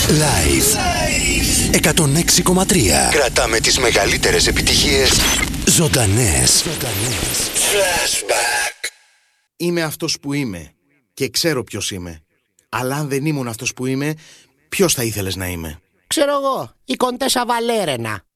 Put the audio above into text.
Live 106,3. Κρατάμε τις μεγαλύτερες επιτυχίες ζωντανές. Flashback. Είμαι αυτός που είμαι και ξέρω ποιος είμαι. Αλλά αν δεν ήμουν αυτός που είμαι, ποιος θα ήθελες να είμαι? Ξέρω εγώ, η Κοντέσα Βαλέρενα.